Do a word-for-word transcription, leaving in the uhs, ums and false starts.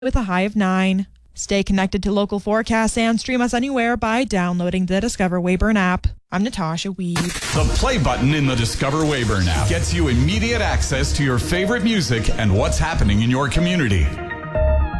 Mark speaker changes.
Speaker 1: with a high of nine. Stay connected to local forecasts and stream us anywhere by downloading the Discover Weyburn app. I'm Natasha Weed.
Speaker 2: The play button in the Discover Weyburn app gets you immediate access to your favorite music and what's happening in your community.